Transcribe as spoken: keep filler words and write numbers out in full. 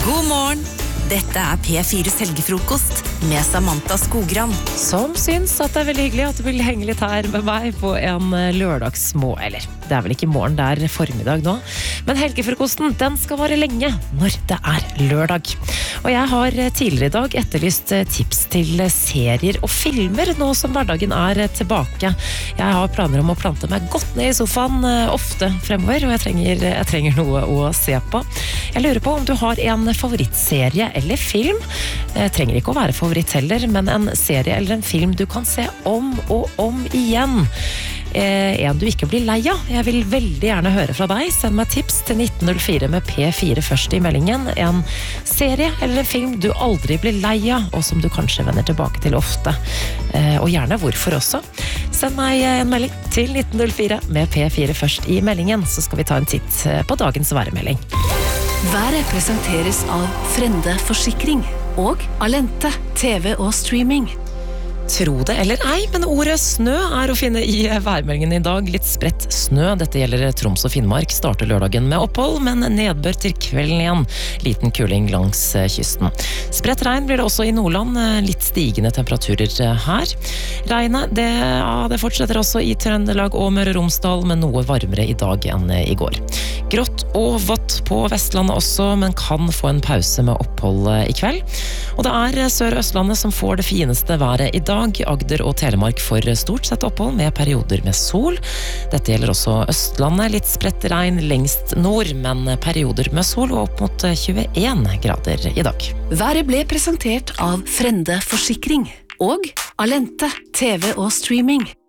God morgen! Dette er P fires helgefrokost med Samantha Skogran. Som syns at det er veldig hyggelig at du vil henge litt her med meg på en lørdagsmå, eller det er vel ikke morgen, det er formiddag nå. Men helgefrokosten, den skal vare lenge når det er lørdag. Og jeg har tidligere i dag etterlyst tips til serier og filmer nå som hverdagen er tilbake. Jeg har planer om å plante meg godt ned i sofaen ofte fremover, og jeg trenger, jeg trenger noe å se på. Jeg lurer på om du har en favorittserie eller film. Det trenger ikke å være favoritt heller, men en serie eller en film du kan se om og om igjen. En du ikke blir lei av. Jeg vil veldig gjerne høre fra deg. Send meg tips til nitten null fire med P fire først i meldingen. En serie eller en film du aldri blir lei av, og som du kanskje vender tilbake til ofte. Og gjerne hvorfor også. Send meg en melding til nitten null fire med P fire først i meldingen, så skal vi ta en titt på dagens værmelding. Været presenteres av Frende Forsikring og Alente, T V og streaming. Tro det eller ei, men ordet snø er å finne i værmeldingen i dag. Litt spredt snø. Dette gjelder Troms og Finnmark. Starter lørdagen med opphold, men nedbør til kvelden igjen. Liten kuling langs kysten. Spredt regn blir det også i Nordland. Litt stigende temperaturer her. Regnet, det, ja, det fortsetter også i Trøndelag og Møre og Romsdal, men noe varmere i dag enn i går. Grått og vått på Vestlandet også, men kan få en pause med opphold i kveld. Og det er Sør- og Østlandet som får det fineste været i dag. Agder og Telemark får stort sett opphold med perioder med sol. Dette gjelder også Østlandet. Litt spredt regn lengst nord, men perioder med sol og opp mot tjueen grader i dag. Været ble presentert av Frende Forsikring og Alente, T V og streaming.